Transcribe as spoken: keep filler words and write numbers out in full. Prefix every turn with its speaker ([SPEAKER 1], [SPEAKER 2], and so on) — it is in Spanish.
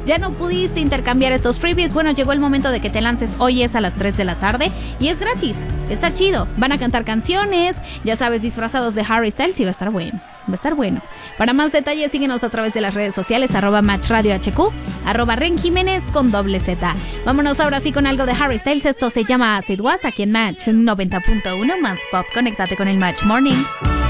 [SPEAKER 1] ¿Ya no pudiste intercambiar estos freebies? Bueno, llegó el momento de que te lances. Hoy es a las tres de la tarde y es gratis. Está chido. Van a cantar canciones, ya sabes, disfrazados de Harry Styles y va a estar bueno. Va a estar bueno. Para más detalles, síguenos a través de las redes sociales, arroba Match Radio H Q, arroba Ren Jiménez con doble Z. Vámonos ahora sí con algo de Harry Styles. Esto se llama As It Was, aquí en Match noventa punto uno más pop. Conéctate con el Match Morning.